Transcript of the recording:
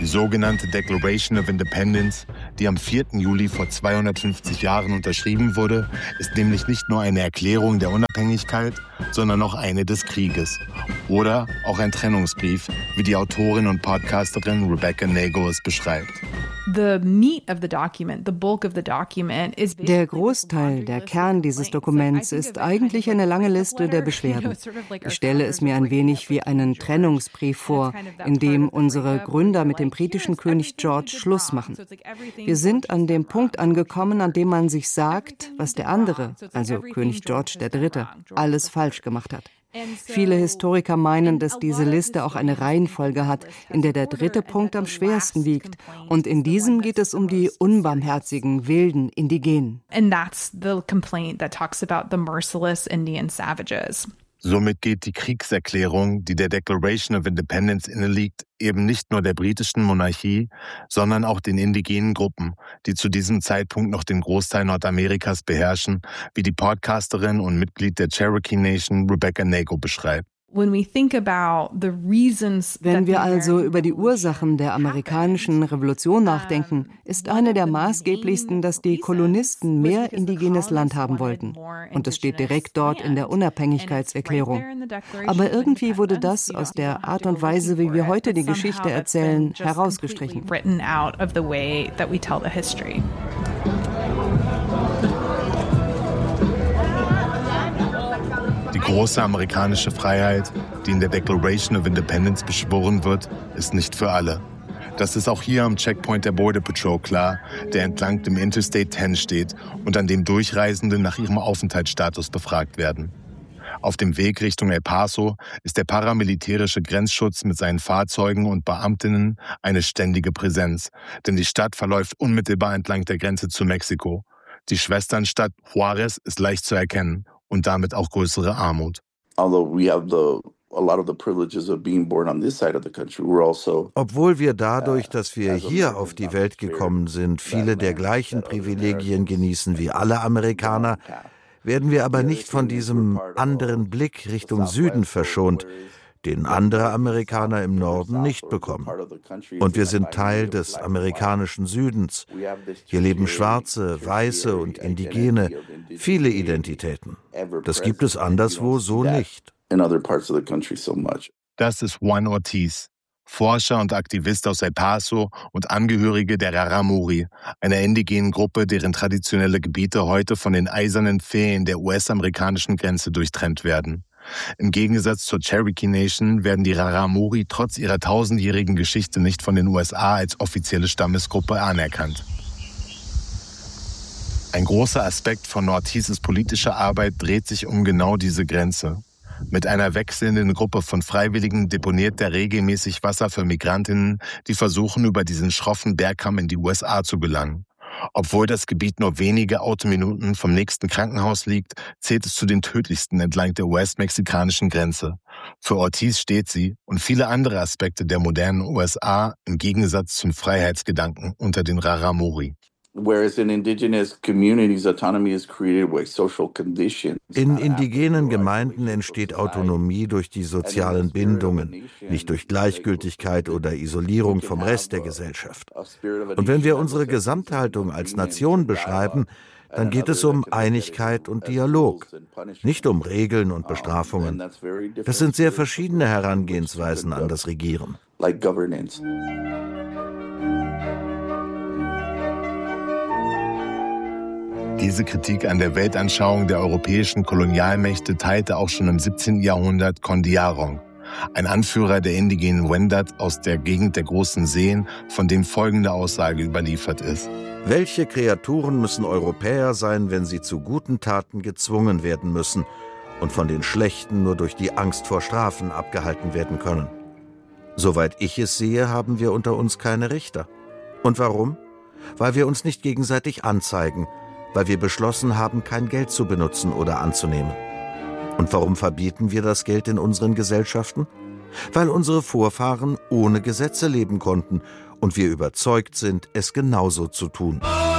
Die sogenannte Declaration of Independence, die am 4. Juli vor 250 Jahren unterschrieben wurde, ist nämlich nicht nur eine Erklärung der Unabhängigkeit, sondern auch eine des Krieges. Oder auch ein Trennungsbrief, wie die Autorin und Podcasterin Rebecca Nagle es beschreibt. Der Großteil, der Kern dieses Dokuments ist eigentlich eine lange Liste der Beschwerden. Ich stelle es mir ein wenig wie einen Trennungsbrief vor, in dem unsere Gründer mit dem britischen König George Schluss machen. Wir sind an dem Punkt angekommen, an dem man sich sagt, was der andere, also König George III., alles falsch gemacht hat. Viele Historiker meinen, dass diese Liste auch eine Reihenfolge hat, in der der dritte Punkt am schwersten wiegt. Und in diesem geht es um die unbarmherzigen, wilden Indigenen. And that's the complaint that talks about the merciless Indian savages. Somit geht die Kriegserklärung, die der Declaration of Independence inneliegt, eben nicht nur der britischen Monarchie, sondern auch den indigenen Gruppen, die zu diesem Zeitpunkt noch den Großteil Nordamerikas beherrschen, wie die Podcasterin und Mitglied der Cherokee Nation Rebecca Nagle beschreibt. Wenn wir also über die Ursachen der amerikanischen Revolution nachdenken, ist eine der maßgeblichsten, dass die Kolonisten mehr indigenes Land haben wollten. Und es steht direkt dort in der Unabhängigkeitserklärung. Aber irgendwie wurde das aus der Art und Weise, wie wir heute die Geschichte erzählen, herausgestrichen. Die große amerikanische Freiheit, die in der Declaration of Independence beschworen wird, ist nicht für alle. Das ist auch hier am Checkpoint der Border Patrol klar, der entlang dem Interstate 10 steht und an dem Durchreisende nach ihrem Aufenthaltsstatus befragt werden. Auf dem Weg Richtung El Paso ist der paramilitärische Grenzschutz mit seinen Fahrzeugen und Beamtinnen eine ständige Präsenz, denn die Stadt verläuft unmittelbar entlang der Grenze zu Mexiko. Die Schwesternstadt Juárez ist leicht zu erkennen und damit auch größere Armut. Obwohl wir dadurch, dass wir hier auf die Welt gekommen sind, viele der gleichen Privilegien genießen wie alle Amerikaner, werden wir aber nicht von diesem anderen Blick Richtung Süden verschont, den andere Amerikaner im Norden nicht bekommen. Und wir sind Teil des amerikanischen Südens. Hier leben Schwarze, Weiße und Indigene, viele Identitäten. Das gibt es anderswo so nicht. Das ist Juan Ortiz, Forscher und Aktivist aus El Paso und Angehörige der Rarámuri, einer indigenen Gruppe, deren traditionelle Gebiete heute von den eisernen Pfählen der US-amerikanischen Grenze durchtrennt werden. Im Gegensatz zur Cherokee Nation werden die Rarámuri trotz ihrer 1000-jährigen Geschichte nicht von den USA als offizielle Stammesgruppe anerkannt. Ein großer Aspekt von Ortizes politischer Arbeit dreht sich um genau diese Grenze. Mit einer wechselnden Gruppe von Freiwilligen deponiert er regelmäßig Wasser für Migrantinnen, die versuchen, über diesen schroffen Bergkamm in die USA zu gelangen. Obwohl das Gebiet nur wenige Autominuten vom nächsten Krankenhaus liegt, zählt es zu den tödlichsten entlang der US-mexikanischen Grenze. Für Ortiz steht sie und viele andere Aspekte der modernen USA im Gegensatz zum Freiheitsgedanken unter den Rarámuri. In indigenen Gemeinden entsteht Autonomie durch die sozialen Bindungen, nicht durch Gleichgültigkeit oder Isolierung vom Rest der Gesellschaft. Und wenn wir unsere Gesamthaltung als Nation beschreiben, dann geht es um Einigkeit und Dialog, nicht um Regeln und Bestrafungen. Das sind sehr verschiedene Herangehensweisen an das Regieren. Diese Kritik an der Weltanschauung der europäischen Kolonialmächte teilte auch schon im 17. Jahrhundert Kondiarong, ein Anführer der indigenen Wendat aus der Gegend der großen Seen, von dem folgende Aussage überliefert ist. Welche Kreaturen müssen Europäer sein, wenn sie zu guten Taten gezwungen werden müssen und von den Schlechten nur durch die Angst vor Strafen abgehalten werden können? Soweit ich es sehe, haben wir unter uns keine Richter. Und warum? Weil wir uns nicht gegenseitig anzeigen, weil wir beschlossen haben, kein Geld zu benutzen oder anzunehmen. Und warum verbieten wir das Geld in unseren Gesellschaften? Weil unsere Vorfahren ohne Gesetze leben konnten und wir überzeugt sind, es genauso zu tun.